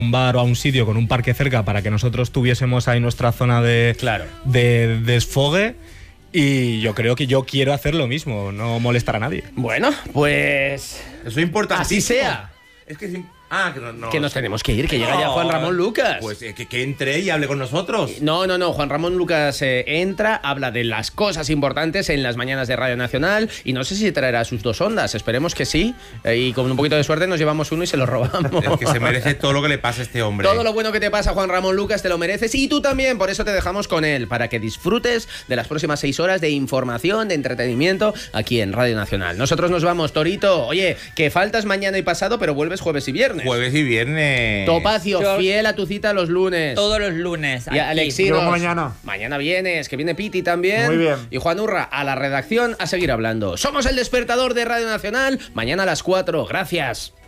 un bar o a un sitio con un parque cerca para que nosotros tuviésemos ahí nuestra zona de desfogue. Y yo creo que yo quiero hacer lo mismo, no molestar a nadie. Bueno, pues... Eso importa. Así sea. Es que... que nos tenemos que ir, que llega ya Juan Ramón Lucas. Pues que entre y hable con nosotros. No, Juan Ramón Lucas entra, habla de las cosas importantes en las mañanas de Radio Nacional y no sé si traerá sus 2 ondas, esperemos que sí, y con un poquito de suerte nos llevamos uno y se lo robamos. Es que se merece todo lo que le pasa a este hombre. Todo lo bueno que te pasa, Juan Ramón Lucas, te lo mereces y tú también, por eso te dejamos con él, para que disfrutes de las próximas 6 horas de información, de entretenimiento aquí en Radio Nacional. Nosotros nos vamos, Torito. Oye, que faltas mañana y pasado, pero vuelves jueves y viernes. Jueves y viernes. Topacio, fiel a tu cita los lunes. Todos los lunes. Y Alexinos, mañana. Mañana vienes, que viene Piti también. Muy bien. Y Juan Urra, a la redacción, a seguir hablando. Somos el despertador de Radio Nacional. Mañana a las 4. Gracias.